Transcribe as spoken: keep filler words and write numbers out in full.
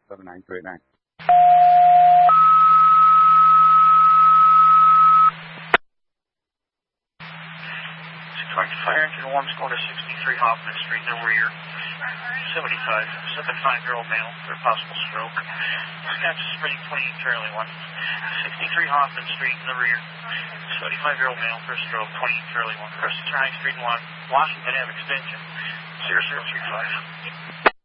seven nine two eight nine. Fire engine one score to sixty-three Hoffman Street in the rear. seventy-five, seventy-five-year-old male for possible stroke. Wisconsin Spring twenty-eight Charlie one. sixty-three Hoffman Street in the rear. seventy-five-year-old male for stroke, twenty-eight Charlie one. Crescent High Street one. Washington Ave extension zero zero three five.